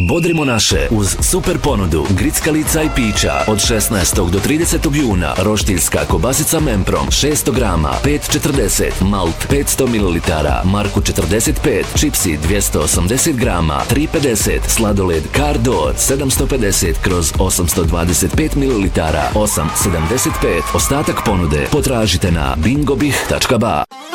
Bodrimo naše uz super ponudu grickalica i pića od 16. do 30. juna. Roštiljska kobasica Memprom 600 grama 5,40, malt 500 ml, Marku 45, čipsi 280 grama 3,50, sladoled Cardor 750/825 ml 8,75. Ostatak ponude potražite na bingobih.ba.